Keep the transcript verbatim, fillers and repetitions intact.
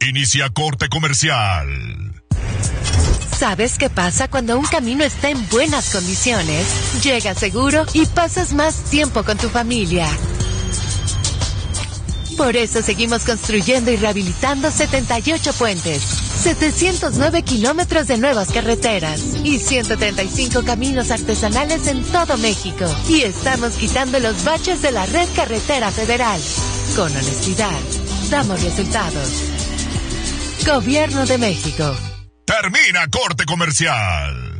Inicia corte comercial. ¿Sabes qué pasa cuando un camino está en buenas condiciones? Llegas seguro y pasas más tiempo con tu familia. Por eso seguimos construyendo y rehabilitando setenta y ocho puentes, setecientos nueve kilómetros de nuevas carreteras y ciento treinta y cinco caminos artesanales en todo México. Y estamos quitando los baches de la red carretera federal. Con honestidad, damos resultados. Gobierno de México. Termina corte comercial.